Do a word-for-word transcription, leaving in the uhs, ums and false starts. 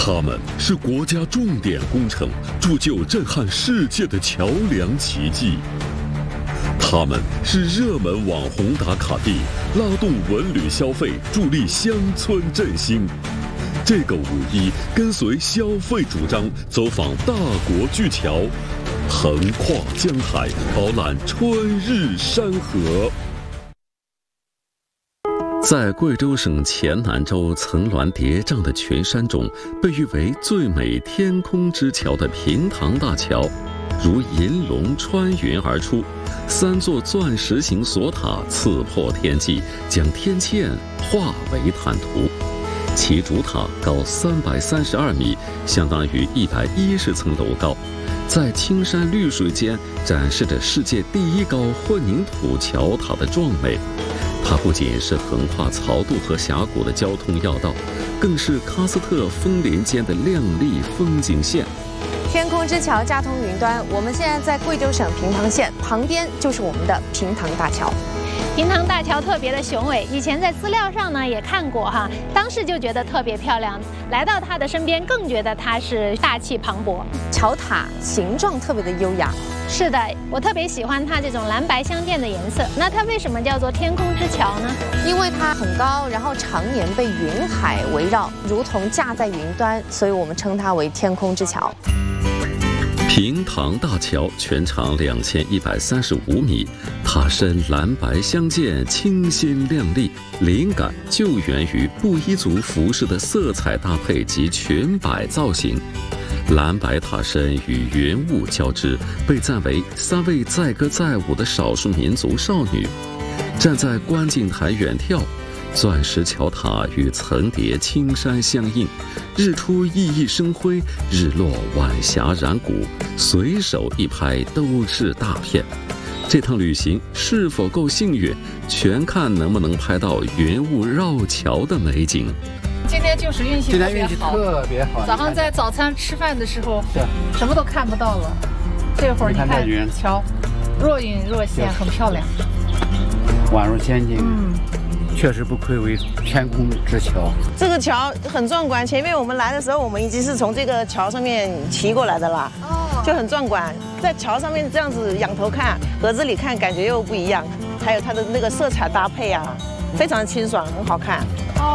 它们是国家重点工程，铸就震撼世界的桥梁奇迹。它们是热门网红打卡地，拉动文旅消费，助力乡村振兴。这个五一，跟随消费主张，走访大国巨桥，横跨江海，饱览春日山河。在贵州省黔南州层峦叠嶂的群山中，被誉为最美天空之桥的平塘大桥，如银龙穿云而出，三座钻石形锁塔刺破天际，将天堑化为坦途。其主塔高三百三十二米，相当于一百一十层楼高，在青山绿水间展示着世界第一高混凝土桥塔的壮美。它不仅是横跨曹渡和峡谷的交通要道，更是喀斯特枫林间的亮丽风景线。 天空之桥架通云端，我们现在在贵州省平塘县，旁边就是我们的平塘大桥。 平塘大桥特别的雄伟，以前在资料上呢也看过哈，当时就觉得特别漂亮，来到它的身边更觉得它是大气磅礴。 桥塔形状特别的优雅。 是的，我特别喜欢它这种蓝白相间的颜色。那它为什么叫做天空之桥呢？ 因为它很高，然后常年被云海围绕，如同架在云端，所以我们称它为天空之桥。 平塘大桥全长两千一百三十五米，塔身蓝白相间，清新亮丽。灵感就源于布依族服饰的色彩搭配及裙摆造型。蓝白塔身与云雾交织，被赞为三位载歌载舞的少数民族少女。站在观景台远眺，钻石桥塔与层叠青山相映，日出熠熠生辉，日落晚霞染骨，随手一拍都是大片。这趟旅行是否够幸运，全看能不能拍到云雾绕桥的美景。 今天就是运气特别好， 今天运气特别好。 早上在早餐吃饭的时候，什么都看不到了。这会儿你看桥，若隐若现，很漂亮， 宛如仙境。嗯。确实不愧为天空之桥。 这个桥很壮观，前面我们来的时候，我们已经是从这个桥上面骑过来的啦，哦，就很壮观。在桥上面这样子仰头看，盒子里看，感觉又不一样。还有它的那个色彩搭配啊，非常清爽，很好看。